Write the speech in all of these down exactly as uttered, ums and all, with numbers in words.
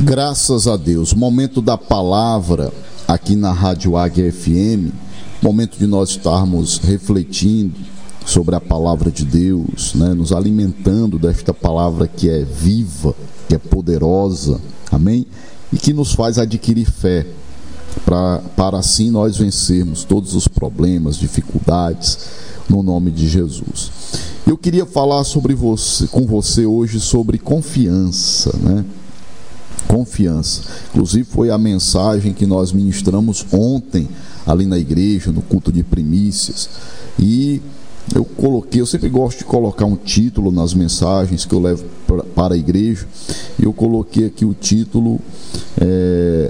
Graças a Deus. Momento da palavra aqui na Rádio Águia F M, momento de nós estarmos refletindo sobre a palavra de Deus, né? Nos alimentando desta palavra que é viva, que é poderosa, amém? E que nos faz adquirir fé, pra, para assim nós vencermos todos os problemas, dificuldades, no nome de Jesus. Eu queria falar sobre você, com você hoje sobre confiança, né? Confiança. Inclusive foi a mensagem que nós ministramos ontem ali na igreja, no culto de primícias. E eu coloquei, eu sempre gosto de colocar um título nas mensagens que eu levo pra, para a igreja. E eu coloquei aqui o título é,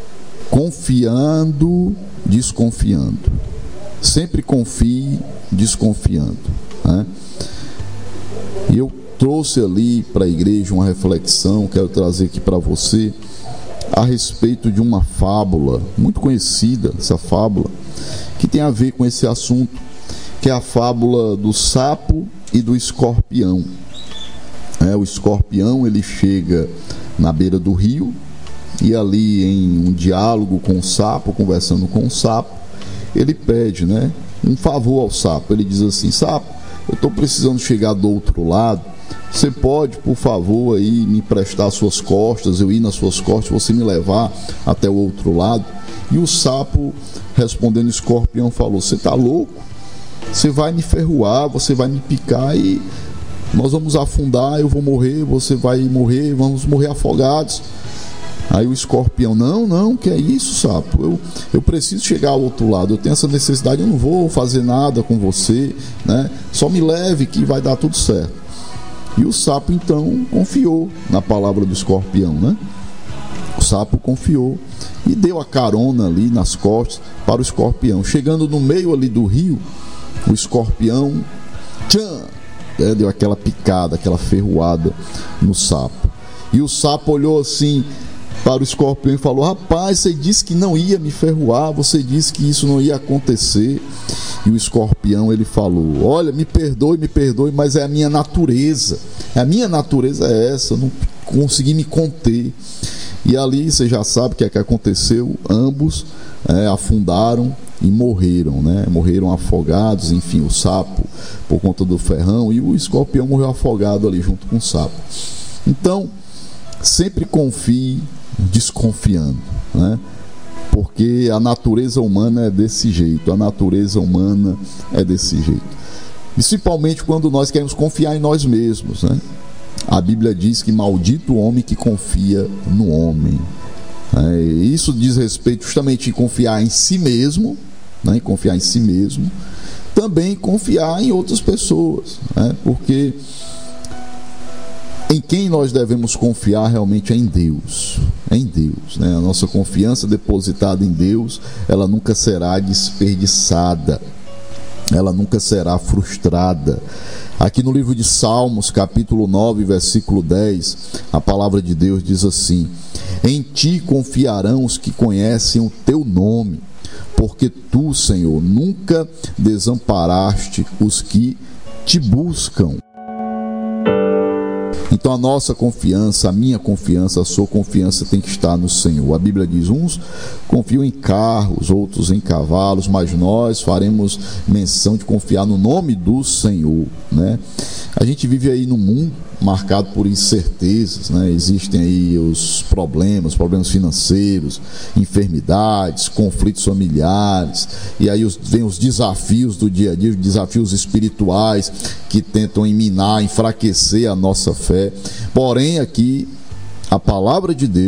Confiando, Desconfiando. Sempre confie desconfiando, né? E eu trouxe ali para a igreja uma reflexão, quero trazer aqui para você, a respeito de uma fábula muito conhecida, essa fábula, que tem a ver com esse assunto, que é a fábula do sapo e do escorpião. É, o escorpião, ele chega na beira do rio, e ali em um diálogo com o sapo, conversando com o sapo, ele pede, né, um favor ao sapo. Ele diz assim: sapo, eu estou precisando chegar do outro lado, você pode, por favor, aí me emprestar as suas costas, eu ir nas suas costas, você me levar até o outro lado? E o sapo, respondendo o escorpião, falou: você está louco? Você vai me ferroar, você vai me picar e nós vamos afundar, eu vou morrer, você vai morrer, vamos morrer afogados. Aí o escorpião: não, não, que é isso, sapo? Eu, eu preciso chegar ao outro lado, eu tenho essa necessidade, eu não vou fazer nada com você, né? Só me leve que vai dar tudo certo. E o sapo então confiou na palavra do escorpião, né? O sapo confiou e deu a carona ali nas costas para o escorpião. Chegando no meio ali do rio, o escorpião tchan, é, deu aquela picada, aquela ferroada no sapo. E o sapo olhou assim para o escorpião e falou: rapaz, você disse que não ia me ferroar, você disse que isso não ia acontecer. E o escorpião, ele falou: olha, me perdoe, me perdoe, mas é a minha natureza, a minha natureza é essa, eu não consegui me conter. E ali você já sabe o que é que aconteceu, ambos é, afundaram e morreram, né? Morreram afogados, enfim, o sapo por conta do ferrão e o escorpião morreu afogado ali junto com o sapo. Então, sempre confie desconfiando, né? Porque a natureza humana é desse jeito, a natureza humana é desse jeito. Principalmente quando nós queremos confiar em nós mesmos, né? A Bíblia diz que maldito o homem que confia no homem. É, isso diz respeito justamente em confiar em si mesmo, né? Em confiar em si mesmo, também confiar em outras pessoas, né? Porque em quem nós devemos confiar realmente é em Deus, é em Deus, né? A nossa confiança depositada em Deus, ela nunca será desperdiçada, ela nunca será frustrada. Aqui no livro de Salmos, capítulo nove, versículo dez, a palavra de Deus diz assim: em ti confiarão os que conhecem o teu nome, porque tu, Senhor, nunca desamparaste os que te buscam. Então a nossa confiança, a minha confiança, a sua confiança tem que estar no Senhor. A Bíblia diz: uns confiam em carros, outros em cavalos, mas nós faremos menção de confiar no nome do Senhor, né? A gente vive aí num mundo marcado por incertezas, né? Existem aí os problemas, problemas financeiros, enfermidades, conflitos familiares, e aí os, vem os desafios do dia a dia, os desafios espirituais que tentam minar, enfraquecer a nossa fé. Porém, aqui a palavra de Deus